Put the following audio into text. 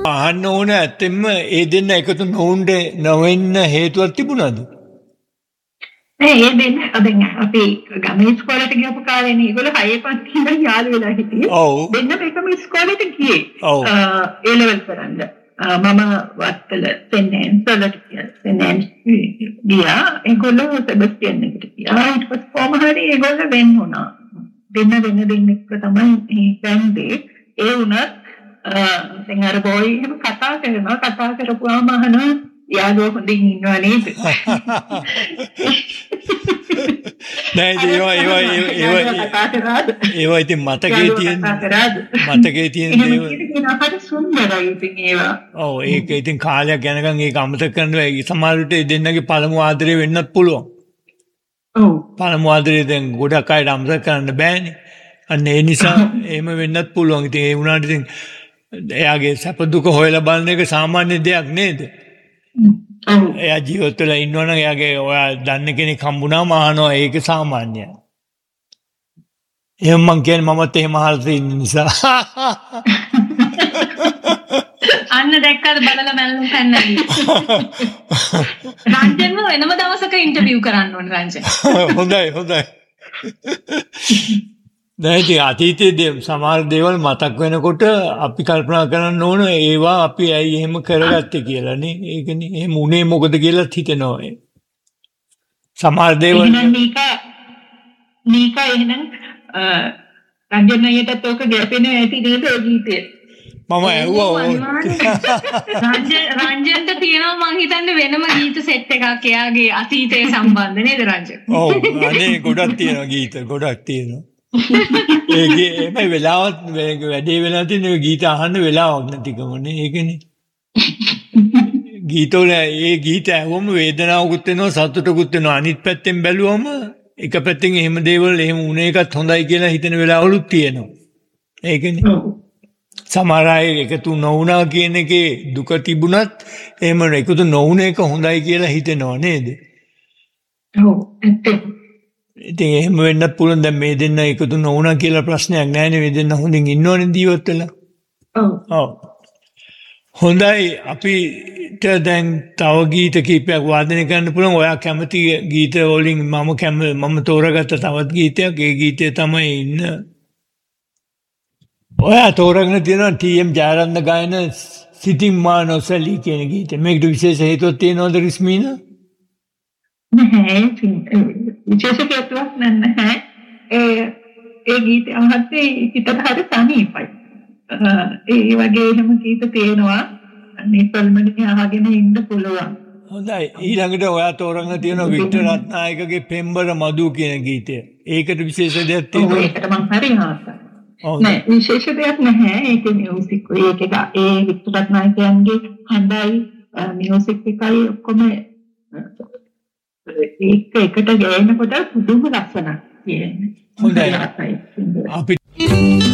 අහන්න ඕන ඇත්තෙන්ම ඒ දෙන්න එකතු නොවෙන්න හේතුවක් තිබුණාද? නෑ ඒ දෙන්න දැන් අපි ගමේ ඉස්කෝලේට ගියපු කාලේනේ ඒගොල්ලෝ 6 පන්ති ඉඳන් යාළු වෙලා හිටියේ. දෙන්නම එකම ඉස්කෝලේට ගියේ. ඒ ලෙවල් කරන්න. මම වත්තල සෙනෙන් ගියා. ඒගොල්ලෝ සෙබස්ටියන් එකට ගියා. ඊට පස්සේ කොහොම හරි ඒගොල්ලෝ වෙන් වුණා. දෙන්න එක තමයි බැන්දේ. ඒ වුණත් දැන් අර බෝයි එහෙම කතා කරපුවාම අහනවා යාළුවෝ හොඳින් ඉන්නවා නේද? නෑ ඒවා ඉතින් මතකේ තියෙන දේවල්. හරි සුන්දරයි ඉතින් ඒවා. ඔව් ඒක ඉතින් කාලයක් යනකම් ඒක අමතක කරනවා. සමහර විට දෙන්නගේ පළමු ආදරේ වෙන්නත් පුළුවන්. ඔව්. පළමු ආදරේ දැන් ගොඩක් අයට අමතක කරන්න බෑනේ. අන්න ඒ නිසා එහෙම වෙන්නත් පුළුවන්. ඉතින් ඒ වුණාට ඉතින් එයාගේ සැප දුක හොයලා බලන එක සාමාන්‍ය දෙයක් නේද? එයා ජීවත් වෙලා ඉන්නවනම් එයාගේ ඔයා දන්න කෙනෙක් හම්බුනාම අහනවා ඒක සාමාන්‍යයි. එහෙනම් මං කියන්නේ මමත් එහෙම අහලා තියෙන නිසා. අන්න දැක්කද බලලා මැල්ලුම් පැන්නදී. රංජන්ව වෙනම දවසක ඉන්ටර්විව් කරන්න ඕනේ රංජන්. හොඳයි. නැති අතීතයේ සමහර දේවල් මතක් වෙනකොට අපි කල්පනා කරන්න ඕන ඒවා අපි ඇයි එහෙම කරගත්තේ කියලා නේ. ඒකනේ එහෙම උනේ මොකද කියලා හිතෙනවා. සමහර දේවල් නීකා එහෙනම් රංජනයටත් ඔක ගැපෙන්නේ ඇති නේද ඒ ගීතේ? මම ඇහුවා රංජන්ට තියෙනවා මං හිතන්නේ වෙනම ගීත සෙට් එකක් එයාගේ අතීතයේ සම්බන්ධ නේද රංජන්? ඔව් අනේ ගොඩක් තියෙනවා ගීත ගොඩක් තියෙනවා. ඒ වෙලාවත් වැඩේ වෙලා තියෙන ගීත අහන්න වෙලාවක් නැතිකමනේ ඒකනේ. ගීතවල ඒ ගීත ඇහුවම වේදනාවකුත් වෙනවා සතුටකුත් වෙනවා. අනිත් පැත්තෙන් බැලුවම එක පැත්තෙන් එහෙම දේවල් එහෙම උනේ එකත් හොඳයි කියලා හිතෙන වෙලාවලුත් තියෙනවා. ඒකනේ. සමහර අය එකතු නොවුනා කියන එකේ දුක තිබුණත් එහෙම එකතු නොවුන එක හොඳයි කියලා හිතෙනවා නේද? ඔව් ඇත්තට. ඉතින් එහෙම වෙන්නත් පුළුවන්. දැන් මේ දෙන්න එකතු නොවුනා කියලා ප්‍රශ්නයක් නැහැ නේ. මේ දෙන්න හොඳින් ඉන්නවනේ ජීවත් වෙලා. ඔව්. හොඳයි අපිට දැන් තව ගීත කීපයක් වාදනය කරන්න පුළුවන්. ඔයා කැමති ගීත වලින් මම තෝරාගත්ත තවත් ගීතයක්. ඒ ගීතය තමයි ඉන්න. ඔයා තෝරාගෙන තියෙනවා ටී.එම්. ජයරත්න ගායන සිතින් මා නොසැලී කියන ගීතය. මේකට විශේෂ හේතුවක් තියෙනවද රිස්මීනා? නැහැ විශේෂ හේතුවක් නැහැ. ඒ ගීතය අහද්දී හිතට හරි සමීපයි. ඒ වගේ එහෙම ගීත තියෙනවා නිපල්මනේ අහගෙන ඉන්න පුළුවන්. හොඳයි. ඊළඟට ඔයා තෝරන්න තියෙන වික්ටර් රත්නායකගේ පෙම්බර මදු කියන ගීතය. ඒකට විශේෂ දෙයක් තියෙනවද? ඒකට මම හරි ආසයි. නෑ විශේෂ දෙයක් නැහැ. ඒකේ මියුසික් ඒ වික්ටර් රත්නායකයන්ගේ හඬයි මියුසික් එකයි ඔක්කොම ඒක එකට ගෑනකොට පුදුම ලස්සනක් තියෙනවා. හොඳයි. අපි